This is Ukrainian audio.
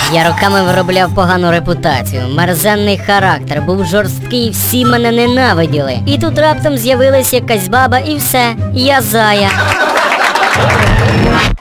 Я роками виробляв погану репутацію, мерзенний характер, був жорсткий, всі мене ненавиділи. І тут раптом з'явилась якась баба і все, я зая.